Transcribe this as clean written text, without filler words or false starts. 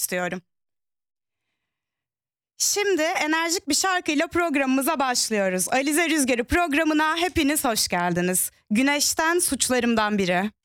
istiyorum. Şimdi enerjik bir şarkıyla programımıza başlıyoruz. Alize Rüzgarı programına hepiniz hoş geldiniz. Güneşten suçlarımdan biri.